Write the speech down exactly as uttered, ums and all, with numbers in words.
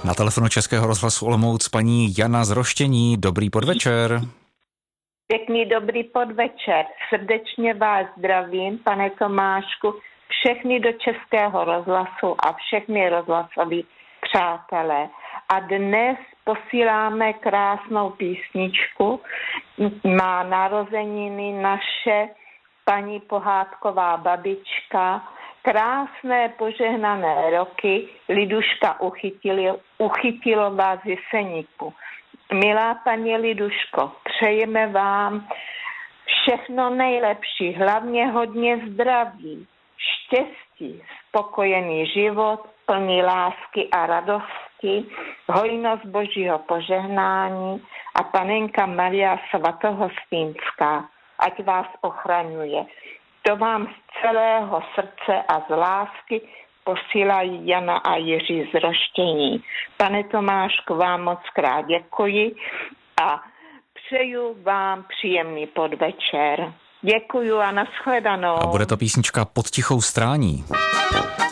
Na telefonu Českého rozhlasu Olomouc paní Jana z Roštění. Dobrý podvečer. Pěkný dobrý podvečer. Srdečně vás zdravím, pane Tomášku, všechny do Českého rozhlasu a všechny rozhlasoví přátelé. A dnes posíláme krásnou písničku. Má narozeniny naše paní pohádková babička. Krásné požehnané roky Liduška Uchytil, Uchytilová z Jeseníku. Milá paní Liduško, přejeme vám všechno nejlepší, hlavně hodně zdraví, štěstí, spokojený život, plný lásky a radosti, hojnost Božího požehnání a panenka Maria Svatohostinská, ať vás ochraňuje. To vám z celého srdce a z lásky posílají Jana a Jiří z Roštění. Pane Tomášku, vám moc krát děkuji a přeju vám příjemný podvečer. Děkuju a nashledanou. A bude to písnička Pod tichou strání.